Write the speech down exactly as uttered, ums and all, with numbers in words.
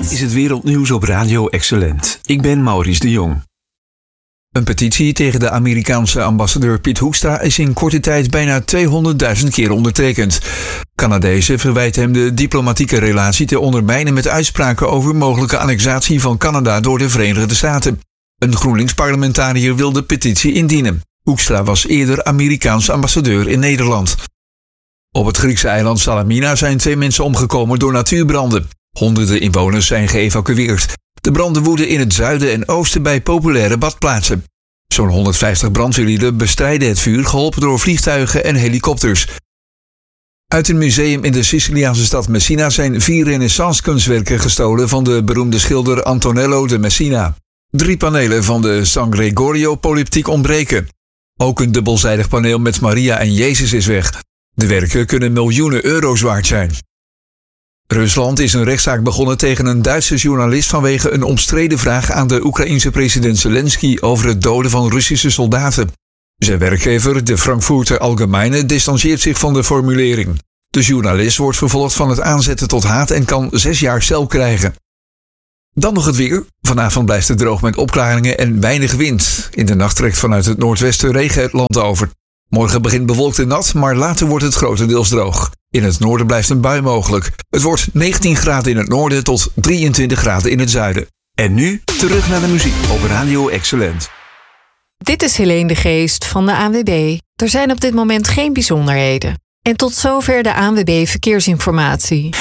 Dit is het wereldnieuws op Radio Excellent. Ik ben Maurice de Jong. Een petitie tegen de Amerikaanse ambassadeur Piet Hoekstra is in korte tijd bijna tweehonderdduizend keer ondertekend. Canadezen verwijten hem de diplomatieke relatie te ondermijnen met uitspraken over mogelijke annexatie van Canada door de Verenigde Staten. Een GroenLinks-parlementariër wil de petitie indienen. Hoekstra was eerder Amerikaans ambassadeur in Nederland. Op het Griekse eiland Salamina zijn twee mensen omgekomen door natuurbranden. Honderden inwoners zijn geëvacueerd. De branden woeden in het zuiden en oosten bij populaire badplaatsen. Zo'n honderdvijftig brandweerlieden bestrijden het vuur, geholpen door vliegtuigen en helikopters. Uit een museum in de Siciliaanse stad Messina zijn vier renaissance-kunstwerken gestolen van de beroemde schilder Antonello de Messina. Drie panelen van de San Gregorio-polyptiek ontbreken. Ook een dubbelzijdig paneel met Maria en Jezus is weg. De werken kunnen miljoenen euro's waard zijn. Rusland is een rechtszaak begonnen tegen een Duitse journalist vanwege een omstreden vraag aan de Oekraïense president Zelensky over het doden van Russische soldaten. Zijn werkgever, de Frankfurter Allgemeine, distancieert zich van de formulering. De journalist wordt vervolgd van het aanzetten tot haat en kan zes jaar cel krijgen. Dan nog het weer. Vanavond blijft het droog met opklaringen en weinig wind. In de nacht trekt vanuit het noordwesten regen het land over. Morgen begint bewolkt en nat, maar later wordt het grotendeels droog. In het noorden blijft een bui mogelijk. Het wordt negentien graden in het noorden tot drieëntwintig graden in het zuiden. En nu terug naar de muziek op Radio Excellent. Dit is Helene de Geest van de A N W B. Er zijn op dit moment geen bijzonderheden. En tot zover de A N W B Verkeersinformatie.